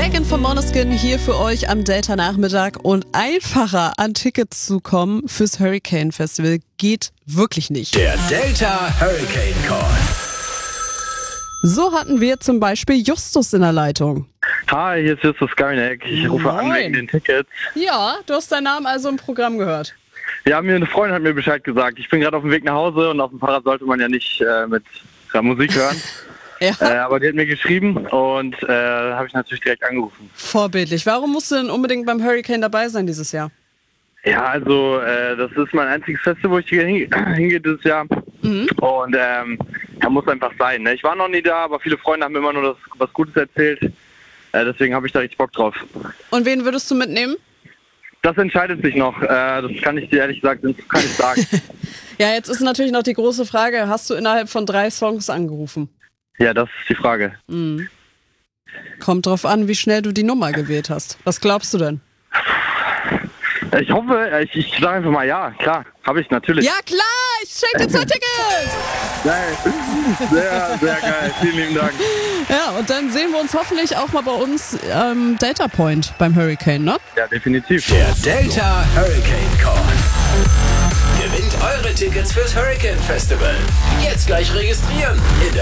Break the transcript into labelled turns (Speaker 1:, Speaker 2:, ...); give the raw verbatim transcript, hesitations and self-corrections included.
Speaker 1: Megan von Måneskin hier für euch am Delta-Nachmittag. Und einfacher an Tickets zu kommen fürs Hurricane Festival geht wirklich nicht.
Speaker 2: Der Delta Hurricane Call.
Speaker 1: So hatten wir zum Beispiel Justus in der Leitung.
Speaker 3: Hi, hier ist Justus Garnick. Ich rufe
Speaker 1: Moin.
Speaker 3: an wegen den Tickets.
Speaker 1: Ja, du hast deinen Namen also im Programm gehört.
Speaker 3: Ja, mir eine Freundin hat mir Bescheid gesagt. Ich bin gerade auf dem Weg nach Hause und auf dem Fahrrad sollte man ja nicht äh, mit ja, Musik hören.
Speaker 1: Ja.
Speaker 3: Äh, aber die hat mir geschrieben und äh, habe ich natürlich direkt angerufen.
Speaker 1: Vorbildlich. Warum musst du denn unbedingt beim Hurricane dabei sein dieses Jahr?
Speaker 3: Ja, also äh, das ist mein einziges Festival, wo ich hier hinge hingehe dieses Jahr.
Speaker 1: Mhm.
Speaker 3: Und ähm, ja, muss einfach sein. Ne? Ich war noch nie da, aber viele Freunde haben mir immer nur das, was Gutes erzählt. Äh, deswegen habe ich da richtig Bock drauf.
Speaker 1: Und wen würdest du mitnehmen?
Speaker 3: Das entscheidet sich noch. Äh, das kann ich dir ehrlich gesagt kann ich sagen.
Speaker 1: Ja, jetzt ist natürlich noch die große Frage, hast du innerhalb von drei Songs angerufen?
Speaker 3: Ja, das ist die Frage.
Speaker 1: Mhm. Kommt drauf an, wie schnell du die Nummer gewählt hast. Was glaubst du denn?
Speaker 3: Ich hoffe, ich, ich sage einfach mal ja, klar, habe ich natürlich.
Speaker 1: Ja klar, ich schenke dir zwei Tickets!
Speaker 3: Geil. Sehr, sehr geil. Vielen lieben Dank.
Speaker 1: Ja, und dann sehen wir uns hoffentlich auch mal bei uns ähm, Delta Point beim Hurricane, ne?
Speaker 3: Ja, definitiv.
Speaker 2: Der Delta Hurricane Call. Gewinnt eure Tickets fürs Hurricane Festival. Jetzt gleich registrieren in der